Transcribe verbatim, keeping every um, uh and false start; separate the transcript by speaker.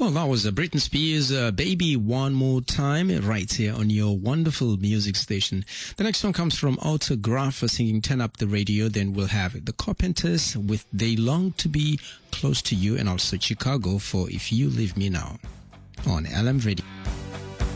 Speaker 1: Well, that was uh, Britney Spears' uh, Baby One More Time right here on your wonderful music station. The next one comes from Autograph singing Turn Up the Radio. Then we'll have The Carpenters with They Long to Be Close to You, and also Chicago for If You Leave Me Now on L M Radio.